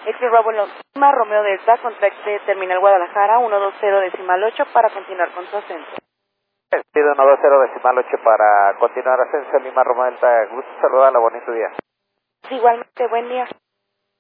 X Bravo Lima, Romeo Delta, contacte Terminal Guadalajara 120.8 para continuar con su ascenso. Pido 120.8 para continuar ascenso Lima Romeo Delta. Gusto saludarla, bonito día. Igualmente, buen día.